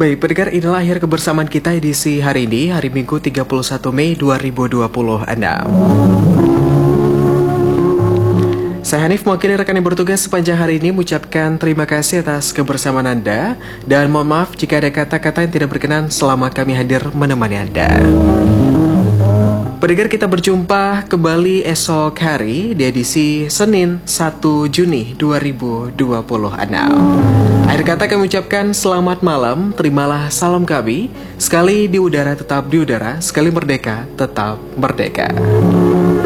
Baik, pendengar, inilah akhir kebersamaan kita edisi hari ini, hari Minggu 31 Mei 2026. Saya Hanif, mewakili rekan yang bertugas sepanjang hari ini mengucapkan terima kasih atas kebersamaan Anda dan mohon maaf jika ada kata-kata yang tidak berkenan selama kami hadir menemani Anda. Pendengar, kita berjumpa kembali esok hari di edisi Senin 1 Juni 2026. Akhir kata kami ucapkan selamat malam, terimalah salam kami. Sekali di udara tetap di udara, sekali merdeka tetap merdeka.